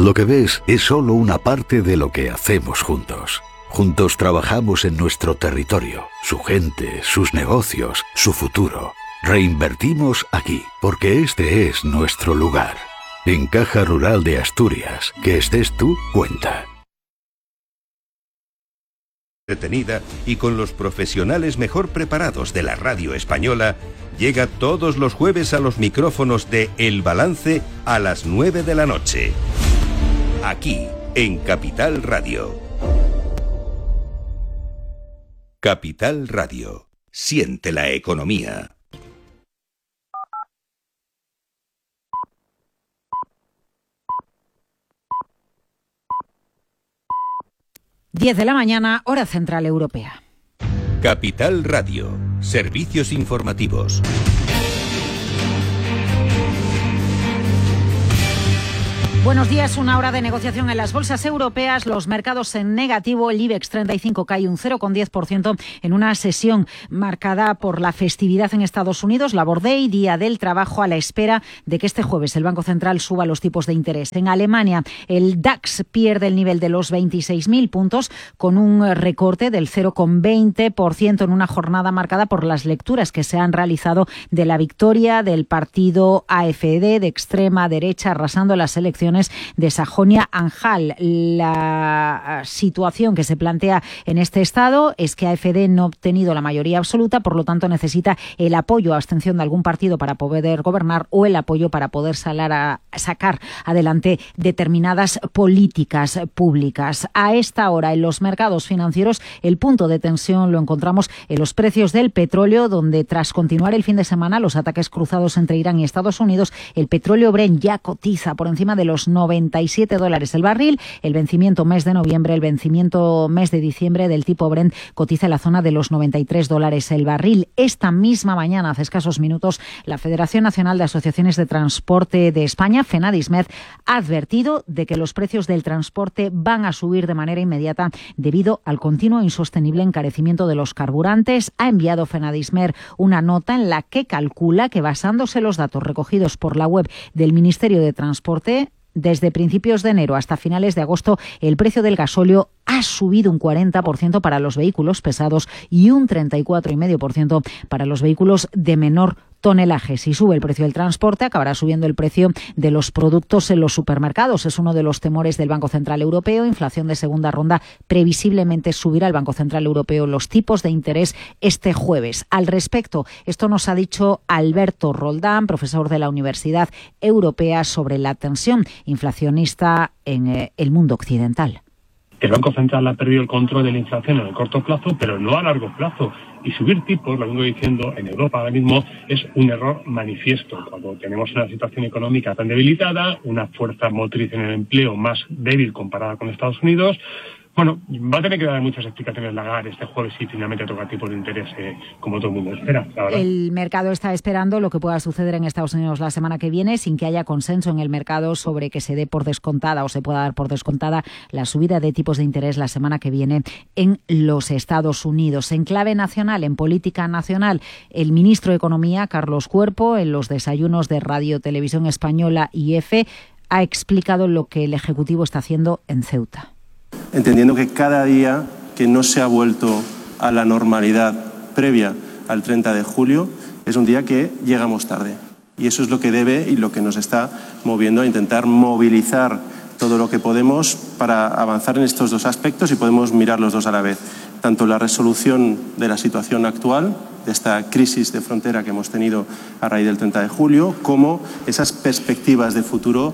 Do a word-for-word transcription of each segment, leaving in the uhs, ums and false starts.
Lo que ves es solo una parte de lo que hacemos juntos. Juntos trabajamos en nuestro territorio, su gente, sus negocios, su futuro. Reinvertimos aquí, porque este es nuestro lugar. En Caja Rural de Asturias, que estés tú, cuenta. Detenida y con los profesionales mejor preparados de la radio española, llega todos los jueves a los micrófonos de El Balance a las nueve de la noche. Aquí, en Capital Radio. Capital Radio. Siente la economía. diez de la mañana, hora central europea. Capital Radio. Servicios informativos. Buenos días, una hora de negociación en las bolsas europeas, los mercados en negativo, el IBEX treinta y cinco cae un cero coma diez por ciento en una sesión marcada por la festividad en Estados Unidos, Labor Day, Día del Trabajo, a la espera de que este jueves el Banco Central suba los tipos de interés. En Alemania, el DAX pierde el nivel de los veintiséis mil puntos con un recorte del cero coma veinte por ciento en una jornada marcada por las lecturas que se han realizado de la victoria del partido A F D de extrema derecha arrasando las elecciones de Sajonia-Anhalt. La situación que se plantea en este estado es que A F D no ha obtenido la mayoría absoluta, por lo tanto necesita el apoyo a abstención de algún partido para poder gobernar o el apoyo para poder salar a, sacar adelante determinadas políticas públicas. A esta hora en los mercados financieros el punto de tensión lo encontramos en los precios del petróleo, donde tras continuar el fin de semana los ataques cruzados entre Irán y Estados Unidos, el petróleo Brent ya cotiza por encima de los noventa y siete dólares el barril. El vencimiento mes de noviembre, el vencimiento mes de diciembre del tipo Brent cotiza en la zona de los noventa y tres dólares el barril. Esta misma mañana, hace escasos minutos, la Federación Nacional de Asociaciones de Transporte de España, FENADISMED, ha advertido de que los precios del transporte van a subir de manera inmediata debido al continuo e insostenible encarecimiento de los carburantes. Ha enviado FENADISMED una nota en la que calcula que, basándose en los datos recogidos por la web del Ministerio de Transporte, desde principios de enero hasta finales de agosto, el precio del gasóleo ha subido un cuarenta por ciento para los vehículos pesados y un treinta y cuatro coma cinco por ciento para los vehículos de menor tonelaje. Si sube el precio del transporte, acabará subiendo el precio de los productos en los supermercados. Es uno de los temores del Banco Central Europeo. Inflación de segunda ronda. Previsiblemente subirá el Banco Central Europeo los tipos de interés este jueves. Al respecto, esto nos ha dicho Alberto Roldán, profesor de la Universidad Europea, sobre la tensión inflacionista en eh, el mundo occidental. El Banco Central ha perdido el control de la inflación en el corto plazo, pero no a largo plazo. Y subir tipos, lo vengo diciendo, en Europa ahora mismo es un error manifiesto. Cuando tenemos una situación económica tan debilitada, una fuerza motriz en el empleo más débil comparada con Estados Unidos, bueno, va a tener que dar muchas explicaciones Lagarde este jueves y finalmente toca tipos de interés eh, como todo el mundo espera. La verdad. El mercado está esperando lo que pueda suceder en Estados Unidos la semana que viene sin que haya consenso en el mercado sobre que se dé por descontada o se pueda dar por descontada la subida de tipos de interés la semana que viene en los Estados Unidos. En clave nacional, en política nacional, el ministro de Economía, Carlos Cuerpo, en los desayunos de Radio Televisión Española y EFE, ha explicado lo que el Ejecutivo está haciendo en Ceuta. Entendiendo que cada día que no se ha vuelto a la normalidad previa al treinta de julio es un día que llegamos tarde. Y eso es lo que debe y lo que nos está moviendo a intentar movilizar todo lo que podemos para avanzar en estos dos aspectos y podemos mirar los dos a la vez. Tanto la resolución de la situación actual, de esta crisis de frontera que hemos tenido a raíz del treinta de julio, como esas perspectivas de futuro.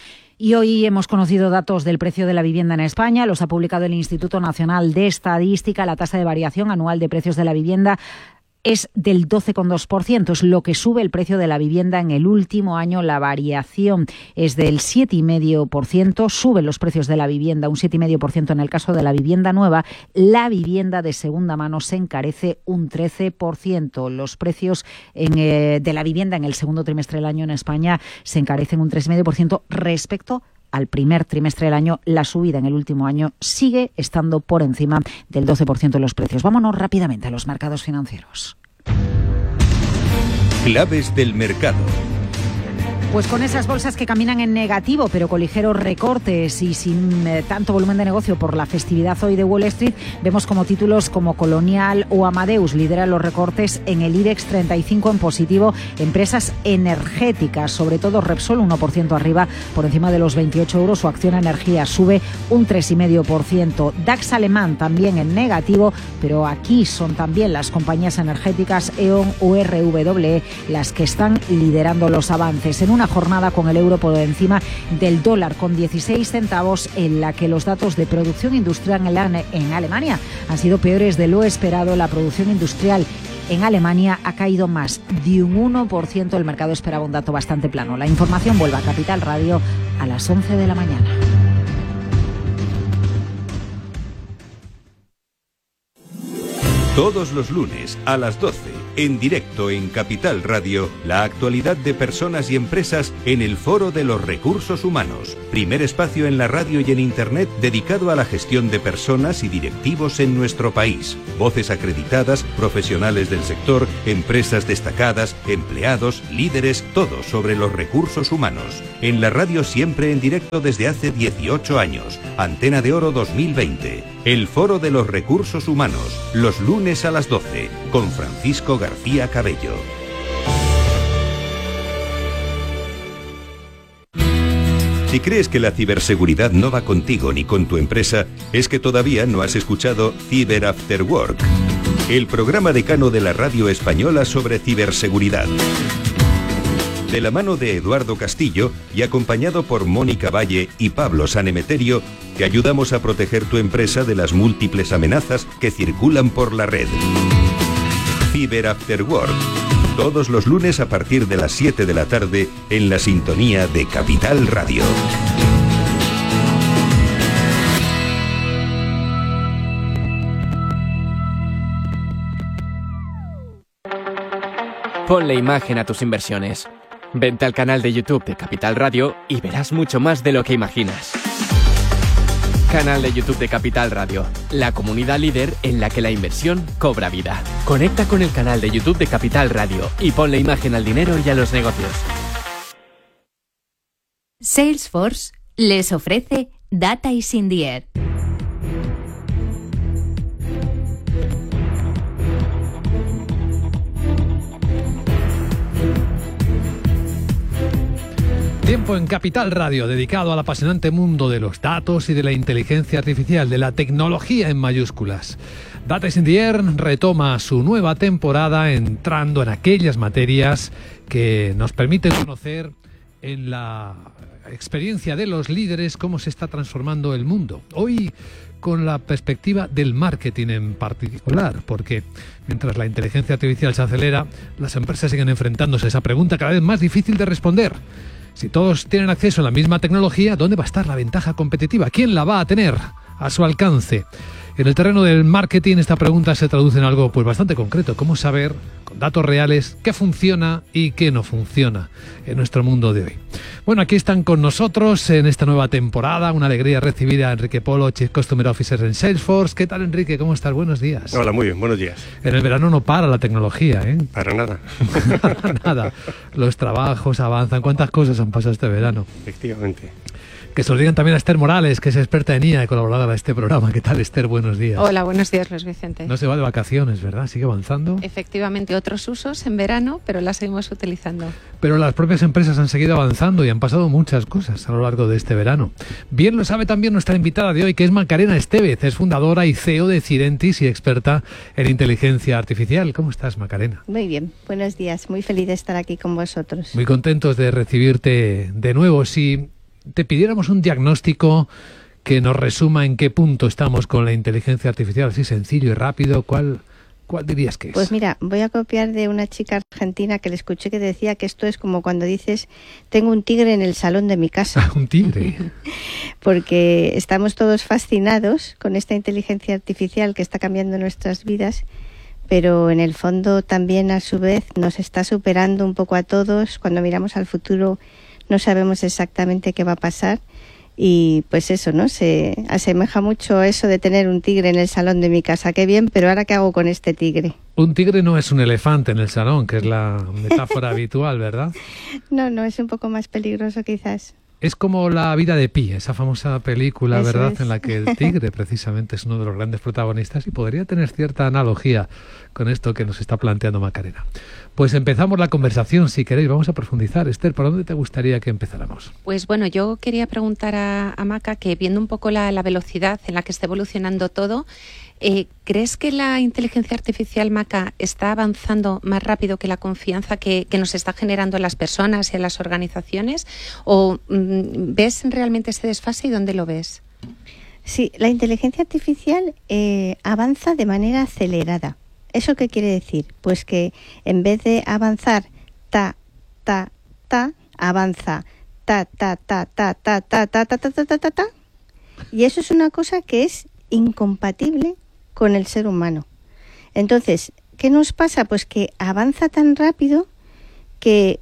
Y hoy hemos conocido datos del precio de la vivienda en España. Los ha publicado el Instituto Nacional de Estadística. La tasa de variación anual de precios de la vivienda es del doce coma dos por ciento. Es lo que sube el precio de la vivienda en el último año. La variación es del siete coma cinco por ciento. Suben los precios de la vivienda un siete coma cinco por ciento en el caso de la vivienda nueva. La vivienda de segunda mano se encarece un trece por ciento. Los precios en, eh, de la vivienda en el segundo trimestre del año en España se encarecen un tres coma cinco por ciento respecto al primer trimestre del año. La subida en el último año sigue estando por encima del doce por ciento de los precios. Vámonos rápidamente a los mercados financieros. Claves del mercado. Pues con esas bolsas que caminan en negativo, pero con ligeros recortes y sin eh, tanto volumen de negocio por la festividad hoy de Wall Street, vemos como títulos como Colonial o Amadeus lideran los recortes en el IBEX treinta y cinco en positivo. Empresas energéticas, sobre todo Repsol, uno por ciento arriba, por encima de los veintiocho euros. Su acción Energía sube un tres coma cinco por ciento. DAX alemán también en negativo, pero aquí son también las compañías energéticas E.ON o R W E las que están liderando los avances. En una jornada con el euro por encima del dólar, con dieciséis centavos, en la que los datos de producción industrial en Alemania han sido peores de lo esperado. La producción industrial en Alemania ha caído más de un uno por ciento. El mercado esperaba un dato bastante plano. La información vuelve a Capital Radio a las once de la mañana. Todos los lunes a las doce, en directo en Capital Radio, la actualidad de personas y empresas en el Foro de los Recursos Humanos. Primer espacio en la radio y en Internet dedicado a la gestión de personas y directivos en nuestro país. Voces acreditadas, profesionales del sector, empresas destacadas, empleados, líderes, todo sobre los recursos humanos. En la radio siempre en directo desde hace dieciocho años. Antena de Oro dos mil veinte. El Foro de los Recursos Humanos, los lunes a las doce, con Francisco García Cabello. Si crees que la ciberseguridad no va contigo ni con tu empresa, es que todavía no has escuchado Cyber After Work, el programa decano de la radio española sobre ciberseguridad. De la mano de Eduardo Castillo y acompañado por Mónica Valle y Pablo Sanemeterio, te ayudamos a proteger tu empresa de las múltiples amenazas que circulan por la red. Cyber After Work, todos los lunes a partir de las siete de la tarde en la sintonía de Capital Radio. Ponle imagen a tus inversiones. Vente al canal de YouTube de Capital Radio y verás mucho más de lo que imaginas. Canal de YouTube de Capital Radio, la comunidad líder en la que la inversión cobra vida. Conecta con el canal de YouTube de Capital Radio y ponle imagen al dinero y a los negocios. Salesforce les ofrece Data is in the Air. Tiempo en Capital Radio dedicado al apasionante mundo de los datos y de la inteligencia artificial, de la tecnología en mayúsculas. Data is in the Air retoma su nueva temporada entrando en aquellas materias que nos permiten conocer en la experiencia de los líderes cómo se está transformando el mundo. Hoy con la perspectiva del marketing en particular, porque mientras la inteligencia artificial se acelera, las empresas siguen enfrentándose a esa pregunta cada vez más difícil de responder. Si todos tienen acceso a la misma tecnología, ¿dónde va a estar la ventaja competitiva? ¿Quién la va a tener a su alcance? En el terreno del marketing, esta pregunta se traduce en algo pues bastante concreto. ¿Cómo saber, con datos reales, qué funciona y qué no funciona en nuestro mundo de hoy? Bueno, aquí están con nosotros en esta nueva temporada. Una alegría recibir a Enrique Polo, Chief Customer Officer en Salesforce. ¿Qué tal, Enrique? ¿Cómo estás? Buenos días. Hola, muy bien. Buenos días. En el verano no para la tecnología, ¿eh? Para nada. Para nada. Los trabajos avanzan. ¿Cuántas cosas han pasado este verano? Efectivamente. Que se lo digan también a Esther Morales, que es experta en I A y colaboradora de este programa. ¿Qué tal, Esther? Buenos días. Hola, buenos días, Luis Vicente. No se va de vacaciones, ¿verdad? Sigue avanzando. Efectivamente, otros usos en verano, pero las seguimos utilizando. Pero las propias empresas han seguido avanzando y han pasado muchas cosas a lo largo de este verano. Bien lo sabe también nuestra invitada de hoy, que es Macarena Estevez. Es fundadora y C E O de Cirentis y experta en inteligencia artificial. ¿Cómo estás, Macarena? Muy bien, buenos días. Muy feliz de estar aquí con vosotros. Muy contentos de recibirte de nuevo. Si te pidiéramos un diagnóstico que nos resuma en qué punto estamos con la inteligencia artificial, así sencillo y rápido, ¿cuál, cuál dirías que es? Pues mira, voy a copiar de una chica argentina que le escuché que decía que esto es como cuando dices, tengo un tigre en el salón de mi casa. ¿Un tigre? Porque estamos todos fascinados con esta inteligencia artificial que está cambiando nuestras vidas, pero en el fondo también a su vez nos está superando un poco a todos. Cuando miramos al futuro no sabemos exactamente qué va a pasar Y pues eso, ¿no? Se asemeja mucho a eso de tener un tigre en el salón de mi casa. Qué bien, pero ahora ¿qué hago con este tigre? Un tigre no es un elefante en el salón, que es la metáfora habitual, ¿verdad? No, no, es un poco más peligroso quizás. Es como La vida de Pi, esa famosa película, Eso ¿verdad?, es. en la que el tigre precisamente es uno de los grandes protagonistas y podría tener cierta analogía con esto que nos está planteando Macarena. Pues empezamos la conversación, si queréis, vamos a profundizar. Esther, ¿por dónde te gustaría que empezáramos? Pues bueno, yo quería preguntar a, a Maca que viendo un poco la, la velocidad en la que está evolucionando todo, eh, ¿crees que la inteligencia artificial, Maca, está avanzando más rápido que la confianza que, que nos está generando en las personas y en las organizaciones? ¿O mm, ves realmente ese desfase y dónde lo ves? Sí, la inteligencia artificial eh, avanza de manera acelerada. ¿Eso qué quiere decir? Pues que en vez de avanzar ta, ta, ta, avanza ta, ta, ta, ta, ta, ta, ta, ta, ta, ta, ta, ta, ta. Y eso es una cosa que es incompatible con el ser humano. Entonces, ¿qué nos pasa? Pues que avanza tan rápido que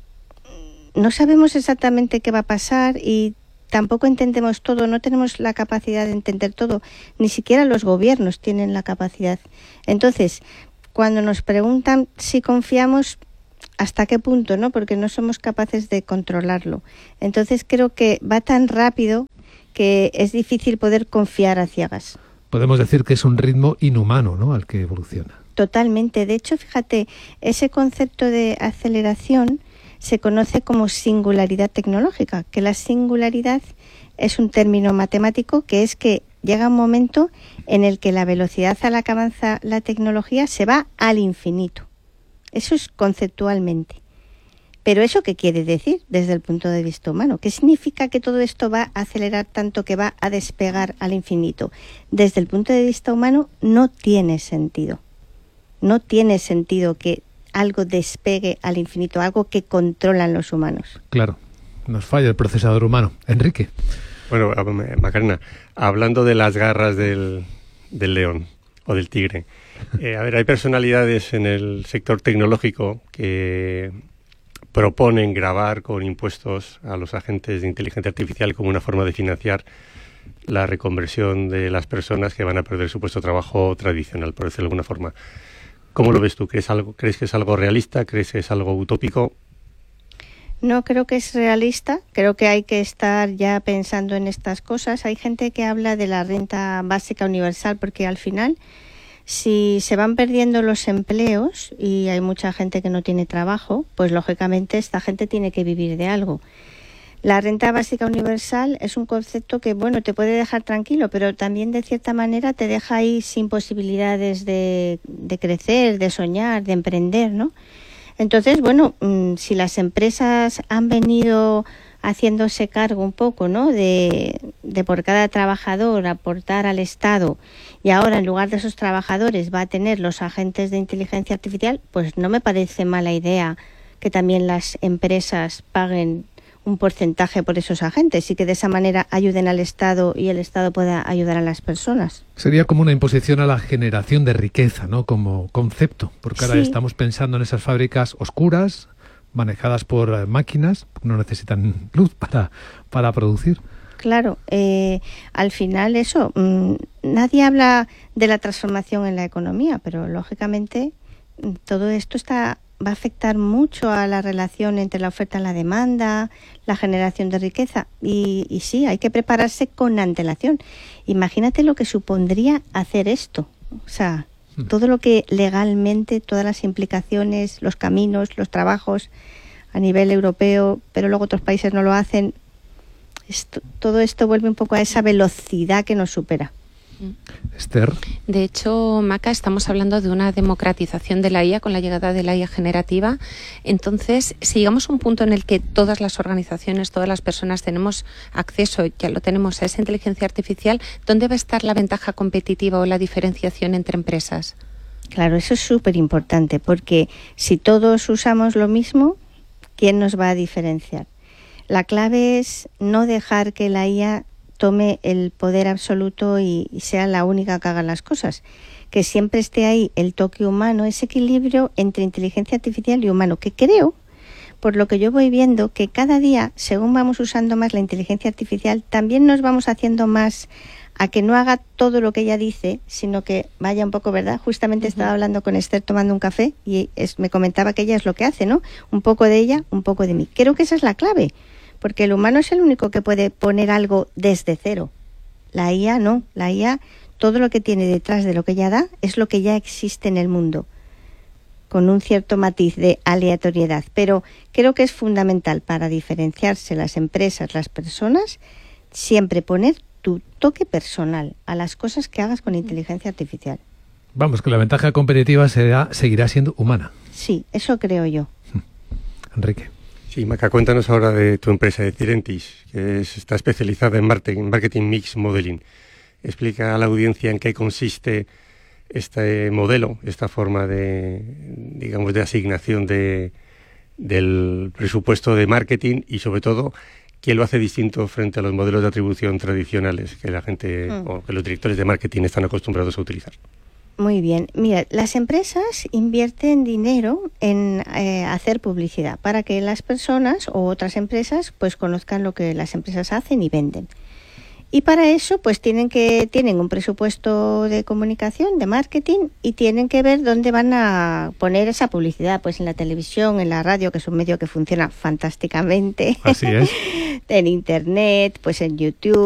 no sabemos exactamente qué va a pasar y tampoco entendemos todo, no tenemos la capacidad de entender todo, ni siquiera los gobiernos tienen la capacidad. Entonces, cuando nos preguntan si confiamos, ¿hasta qué punto? ¿No? Porque no somos capaces de controlarlo. Entonces creo que va tan rápido que es difícil poder confiar a ciegas. Podemos decir que es un ritmo inhumano, ¿no?, al que evoluciona. Totalmente. De hecho, fíjate, ese concepto de aceleración se conoce como singularidad tecnológica, que la singularidad es un término matemático que es que llega un momento en el que la velocidad a la que avanza la tecnología se va al infinito. Eso es conceptualmente. Pero ¿eso qué quiere decir desde el punto de vista humano? ¿Qué significa que todo esto va a acelerar tanto que va a despegar al infinito? Desde el punto de vista humano no tiene sentido. No tiene sentido que algo despegue al infinito, algo que controlan los humanos. Claro, nos falla el procesador humano. Enrique. Bueno, Macarena, hablando de las garras del, del león o del tigre, eh, a ver, hay personalidades en el sector tecnológico que proponen gravar con impuestos a los agentes de inteligencia artificial como una forma de financiar la reconversión de las personas que van a perder su puesto de trabajo tradicional, por decirlo de alguna forma. ¿Cómo lo ves tú? ¿Crees, algo, ¿Crees que es algo realista? ¿Crees que es algo utópico? No creo que es realista, creo que hay que estar ya pensando en estas cosas. Hay gente que habla de la renta básica universal porque al final, si se van perdiendo los empleos y hay mucha gente que no tiene trabajo, pues lógicamente esta gente tiene que vivir de algo. La renta básica universal es un concepto que, bueno, te puede dejar tranquilo, pero también de cierta manera te deja ahí sin posibilidades de, de crecer, de soñar, de emprender, ¿no? Entonces, bueno, si las empresas han venido haciéndose cargo un poco, ¿no?, de, de por cada trabajador aportar al Estado y ahora en lugar de esos trabajadores va a tener los agentes de inteligencia artificial, pues no me parece mala idea que también las empresas paguen un porcentaje por esos agentes y que de esa manera ayuden al Estado y el Estado pueda ayudar a las personas. Sería como una imposición a la generación de riqueza, ¿no?, como concepto, porque ahora sí estamos pensando en esas fábricas oscuras, manejadas por eh, máquinas, no necesitan luz para, para producir. Claro, eh, al final eso, mmm, nadie habla de la transformación en la economía, pero lógicamente todo esto está va a afectar mucho a la relación entre la oferta y la demanda, la generación de riqueza. Y, y sí, hay que prepararse con antelación. Imagínate lo que supondría hacer esto. O sea, hmm. todo lo que legalmente, todas las implicaciones, los caminos, los trabajos a nivel europeo, pero luego otros países no lo hacen. Esto, todo esto vuelve un poco a esa velocidad que nos supera. Esther. De hecho, Maca, estamos hablando de una democratización de la I A con la llegada de la I A generativa. Entonces, si llegamos a un punto en el que todas las organizaciones, todas las personas tenemos acceso, ya lo tenemos, a esa inteligencia artificial, ¿dónde va a estar la ventaja competitiva o la diferenciación entre empresas? Claro, eso es súper importante, porque si todos usamos lo mismo, ¿quién nos va a diferenciar? La clave es no dejar que la I A tome el poder absoluto y, y sea la única que haga las cosas. Que siempre esté ahí el toque humano, ese equilibrio entre inteligencia artificial y humano, que creo, por lo que yo voy viendo, que cada día, según vamos usando más la inteligencia artificial, también nos vamos haciendo más a que no haga todo lo que ella dice, sino que vaya un poco, ¿verdad? Justamente uh-huh. estaba hablando con Esther tomando un café y es, me comentaba que ella es lo que hace, ¿no? Un poco de ella, un poco de mí. Creo que esa es la clave, porque el humano es el único que puede poner algo desde cero. La I A no, la I A, todo lo que tiene detrás de lo que ella da es lo que ya existe en el mundo, con un cierto matiz de aleatoriedad. Pero creo que es fundamental para diferenciarse las empresas, las personas, siempre poner tu toque personal a las cosas que hagas con inteligencia artificial. Vamos, que la ventaja competitiva será, seguirá siendo humana. Sí, eso creo yo. Enrique. Sí, Maca, cuéntanos ahora de tu empresa de Cirentis, que es, está especializada en marketing, marketing mix modeling. Explica a la audiencia en qué consiste este modelo, esta forma de, digamos, de asignación de, del presupuesto de marketing y, sobre todo, ¿qué lo hace distinto frente a los modelos de atribución tradicionales que la gente mm. o que los directores de marketing están acostumbrados a utilizar? Muy bien. Mira, las empresas invierten dinero en eh, hacer publicidad para que las personas o otras empresas pues conozcan lo que las empresas hacen y venden. Y para eso pues tienen que tienen un presupuesto de comunicación, de marketing, y tienen que ver dónde van a poner esa publicidad, pues en la televisión, en la radio, que es un medio que funciona fantásticamente. Así es. En internet, pues en YouTube.